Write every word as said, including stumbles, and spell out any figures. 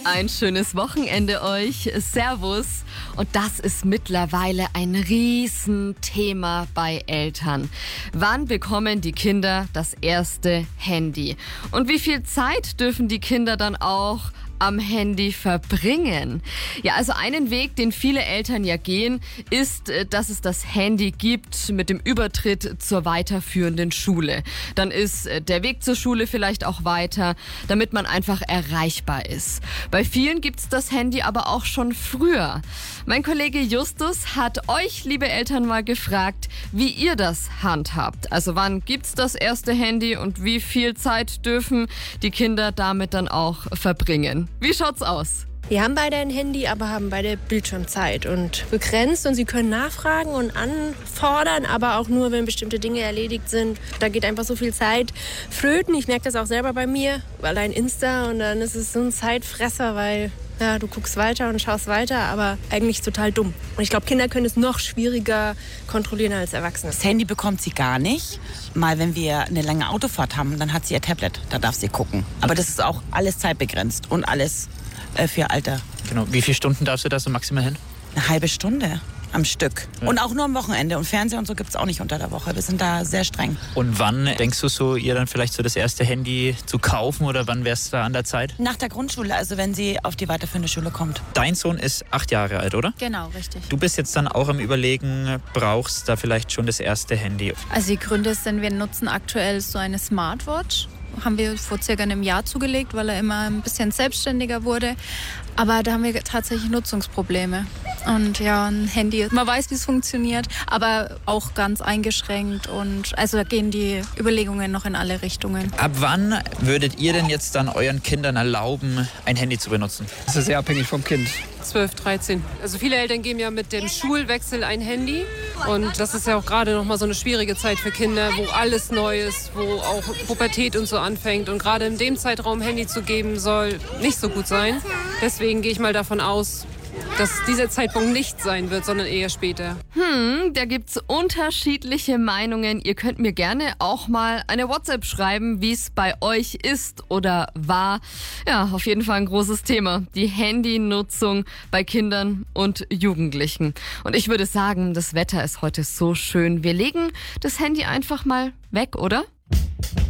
Ein schönes Wochenende euch. Servus. Und das ist mittlerweile ein Riesenthema bei Eltern. Wann bekommen die Kinder das erste Handy? Und wie viel Zeit dürfen die Kinder dann auch am Handy verbringen? Ja, also einen Weg, den viele Eltern ja gehen, ist, dass es das Handy gibt mit dem Übertritt zur weiterführenden Schule. Dann ist der Weg zur Schule vielleicht auch weiter, damit man einfach erreichbar ist. Bei vielen gibt's das Handy aber auch schon früher. Mein Kollege Justus hat euch, liebe Eltern, mal gefragt, wie ihr das handhabt. Also wann gibt's das erste Handy und wie viel Zeit dürfen die Kinder damit dann auch verbringen? Wie schaut's aus? Wir haben beide ein Handy, aber haben beide Bildschirmzeit und begrenzt. Und sie können nachfragen und anfordern, aber auch nur, wenn bestimmte Dinge erledigt sind. Da geht einfach so viel Zeit flöten. Ich merke das auch selber bei mir, allein Insta. Und dann ist es so ein Zeitfresser, weil ja, du guckst weiter und schaust weiter, aber eigentlich total dumm. Und ich glaube, Kinder können es noch schwieriger kontrollieren als Erwachsene. Das Handy bekommt sie gar nicht. Mal, wenn wir eine lange Autofahrt haben, dann hat sie ihr Tablet. Da darf sie gucken. Aber das ist auch alles zeitbegrenzt und alles äh, für Alter. Genau. Wie viele Stunden darfst du da so maximal hin? Eine halbe Stunde am Stück. Ja. Und auch nur am Wochenende. Und Fernseher und so gibt es auch nicht unter der Woche. Wir sind da sehr streng. Und wann denkst du so, ihr dann vielleicht so das erste Handy zu kaufen oder wann wär's da an der Zeit? Nach der Grundschule, also wenn sie auf die weiterführende Schule kommt. Dein Sohn ist acht Jahre alt, oder? Genau, richtig. Du bist jetzt dann auch am Überlegen, brauchst da vielleicht schon das erste Handy? Also die Gründe sind, wir nutzen aktuell so eine Smartwatch. Haben wir vor circa einem Jahr zugelegt, weil er immer ein bisschen selbstständiger wurde. Aber da haben wir tatsächlich Nutzungsprobleme. Und ja, ein Handy, man weiß, wie es funktioniert, aber auch ganz eingeschränkt. Und also da gehen die Überlegungen noch in alle Richtungen. Ab wann würdet ihr denn jetzt dann euren Kindern erlauben, ein Handy zu benutzen? Das ist sehr abhängig vom Kind. zwölf, dreizehn. Also viele Eltern geben ja mit dem Schulwechsel ein Handy. Und das ist ja auch gerade noch mal so eine schwierige Zeit für Kinder, wo alles neu ist, wo auch Pubertät und so anfängt. Und gerade in dem Zeitraum Handy zu geben, soll nicht so gut sein. Deswegen gehe ich mal davon aus, dass dieser Zeitpunkt nicht sein wird, sondern eher später. Hm, da gibt's unterschiedliche Meinungen. Ihr könnt mir gerne auch mal eine WhatsApp schreiben, wie es bei euch ist oder war. Ja, auf jeden Fall ein großes Thema. Die Handynutzung bei Kindern und Jugendlichen. Und ich würde sagen, das Wetter ist heute so schön. Wir legen das Handy einfach mal weg, oder?